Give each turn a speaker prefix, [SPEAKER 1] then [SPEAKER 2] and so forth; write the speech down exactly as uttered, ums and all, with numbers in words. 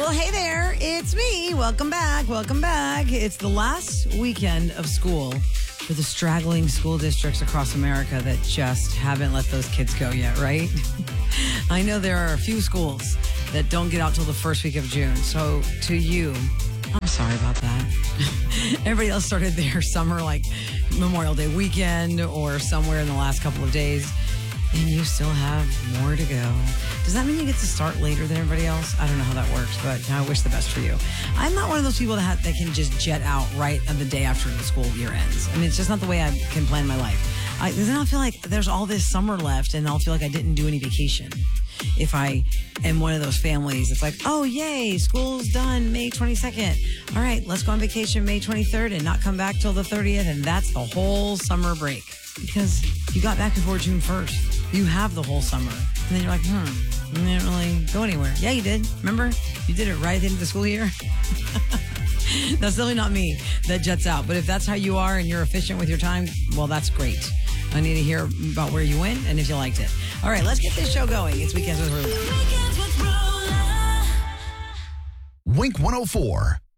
[SPEAKER 1] Well, hey there. It's me. Welcome back. Welcome back. It's the last weekend of school for the straggling school districts across America that just haven't let those kids go yet, right? I know there are a few schools that don't get out till the first week of June. So to you, I'm sorry about that. Everybody else started their summer like Memorial Day weekend or somewhere in the last couple of days, and you still have more to go. Does that mean you get to start later than everybody else? I don't know how that works, but I wish the best for you. I'm not one of those people that, have, that can just jet out right on the day after the school year ends. I mean, it's just not the way I can plan my life. I, then I'll feel like there's all this summer left, and I'll feel like I didn't do any vacation. If I am one of those families, it's like, oh, yay, school's done May twenty-second. All right, let's go on vacation May twenty-third and not come back till the thirtieth, and that's the whole summer break. Because you got back before June first. You have the whole summer. And then you're like, hmm, you didn't really go anywhere. Yeah, you did. Remember? You did it right at the end of the school year. That's definitely not me that jets out. But if that's how you are and you're efficient with your time, well, that's great. I need to hear about where you went and if you liked it. All right, let's get this show going. It's Weekends with Rula.
[SPEAKER 2] Wink one oh four.